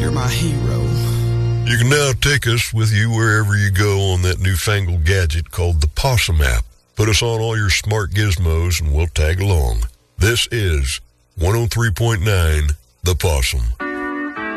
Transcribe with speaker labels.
Speaker 1: You're my hero.
Speaker 2: You can now take us with you wherever you go on that newfangled gadget called the Possum app. Put us on all your smart gizmos and we'll tag along. This is 103.9 The Possum.